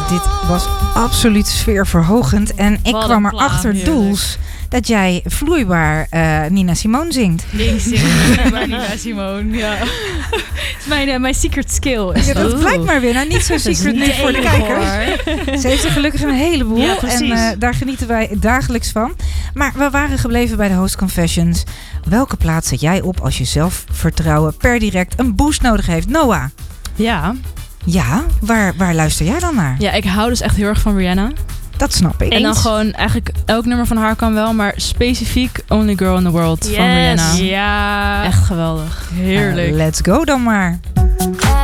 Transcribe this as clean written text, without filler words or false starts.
Dit was absoluut sfeerverhogend. En ik kwam erachter, Doels, dat jij vloeibaar Nina Simone zingt. Ik zing vloeibaar Nina Simone, ja. Het is mijn secret skill. Ja, dat blijkt maar weer. Nou, niet zo secret nu voor de kijkers. Ze heeft er gelukkig een heleboel. Ja, en daar genieten wij dagelijks van. Maar we waren gebleven bij de Host Confessions. Welke plaats zet jij op als je zelfvertrouwen per direct een boost nodig heeft? Noah? Ja, waar luister jij dan naar? Ja, ik hou dus echt heel erg van Rihanna. Dat snap ik. En dan gewoon eigenlijk elk nummer van haar kan wel, maar specifiek Only Girl in the World van Rihanna. Ja. Echt geweldig. Heerlijk. Let's go dan maar.